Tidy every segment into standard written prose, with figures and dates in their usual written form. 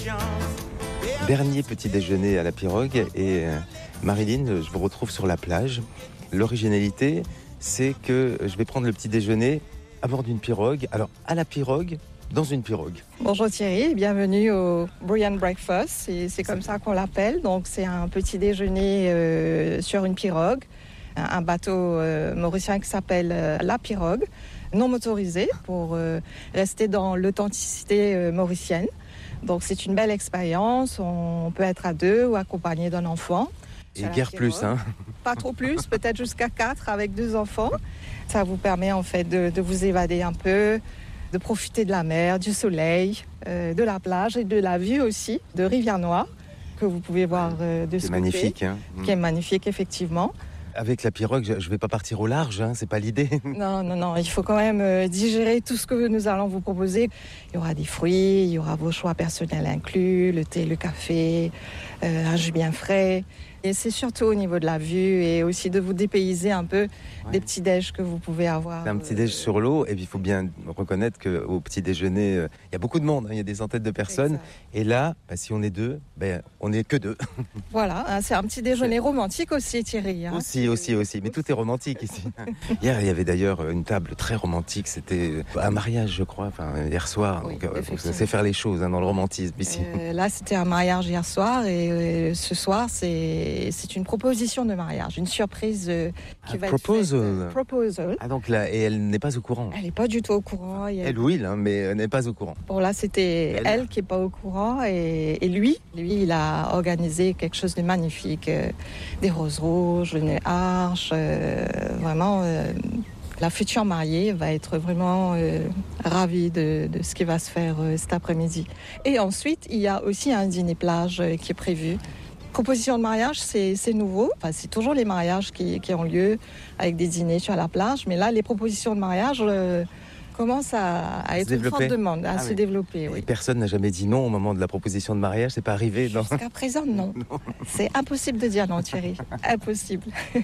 Dernier petit déjeuner à la pirogue et Marilyn, je vous retrouve sur la plage. L'originalité, c'est que je vais prendre le petit déjeuner à bord d'une pirogue. Alors, à la pirogue, dans une pirogue. Bonjour Thierry, bienvenue au Brian Breakfast, c'est comme ça qu'on l'appelle. Donc c'est un petit déjeuner sur une pirogue, un bateau mauricien qui s'appelle la pirogue, non motorisé pour rester dans l'authenticité mauricienne. Donc c'est une belle expérience, on peut être à 2 ou accompagné d'un enfant. Et guère plus, hein. Pas trop plus, peut-être jusqu'à 4 avec 2 enfants. Ça vous permet en fait de vous évader un peu, de profiter de la mer, du soleil, de la plage et de la vue aussi de Rivière-Noire que vous pouvez voir de ce côté. C'est magnifique, hein. Qui est magnifique effectivement. Avec la pirogue, je ne vais pas partir au large, hein, c'est pas l'idée. Non, il faut quand même digérer tout ce que nous allons vous proposer. Il y aura des fruits, il y aura vos choix personnels inclus, le thé, le café, un jus bien frais. Et c'est surtout au niveau de la vue et aussi de vous dépayser un peu des petits déj que vous pouvez avoir. C'est un petit déj sur l'eau et puis il faut bien reconnaître qu'au petit déjeuner, il y a beaucoup de monde, hein, il y a des centaines de personnes. Exact. Et là, si on est 2, on n'est que 2. Voilà, hein, c'est un petit déjeuner romantique aussi Thierry. Hein. Aussi, mais tout est romantique ici. Hier, il y avait d'ailleurs une table très romantique, c'était un mariage je crois, hier soir. Oui, donc on sait faire les choses dans le romantisme ici. Là, c'était un mariage hier soir et ce soir, c'est une proposition de mariage, une surprise qui va être faite. Proposal. Ah donc là, et elle n'est pas au courant. Elle n'est pas du tout au courant. Elle oui, hein, mais elle n'est pas au courant. Bon là, c'était elle qui n'est pas au courant et lui, il a organisé quelque chose de magnifique, des roses rouges, une arche, vraiment. La future mariée va être vraiment ravie de ce qui va se faire cet après-midi. Et ensuite, il y a aussi un dîner plage qui est prévu. Proposition de mariage, c'est nouveau. C'est toujours les mariages qui ont lieu avec des dîners sur la plage. Mais là, les propositions de mariage commencent à être une forte demande, à se développer. Oui. Personne n'a jamais dit non au moment de la proposition de mariage. C'est pas arrivé, non? Jusqu'à présent, non. C'est impossible de dire non, Thierry. Impossible.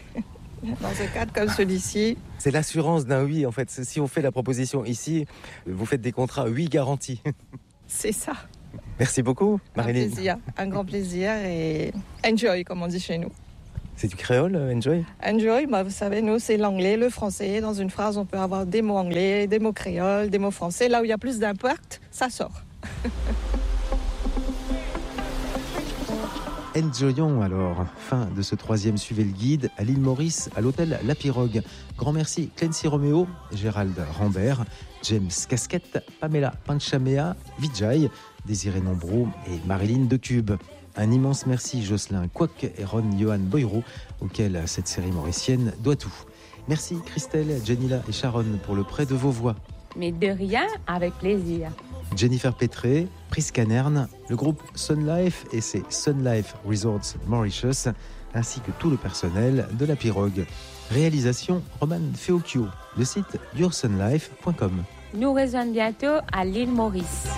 Dans un cadre comme celui-ci. C'est l'assurance d'un oui, en fait. Si on fait la proposition ici, vous faites des contrats oui garantis. C'est ça. Merci beaucoup, Marilyn. Un grand plaisir et enjoy, comme on dit chez nous. C'est du créole, enjoy? Enjoy, vous savez, nous, c'est l'anglais, le français. Dans une phrase, on peut avoir des mots anglais, des mots créoles, des mots français. Là où il y a plus d'impact, ça sort. Enjoyons alors. Fin de ce 3e Suivez le guide à l'île Maurice, à l'hôtel La Pirogue. Grand merci Clancy Roméo, Gérald Rambert, James Casquette, Pamela Panchamea, Vijay, Désiré Nombro et Marilyn Decube. Un immense merci Jocelyn Quoc et Ron Johan Boyro, auquel cette série mauricienne doit tout. Merci Christelle, Janila et Sharon pour le prêt de vos voix. Mais de rien, avec plaisir. Jennifer Petré, Prisca Nern, le groupe Sun Life et ses Sun Life Resorts Mauritius, ainsi que tout le personnel de la pirogue. Réalisation Roman Feocchio, le site yoursunlife.com. Nous rejoignons bientôt à l'île Maurice.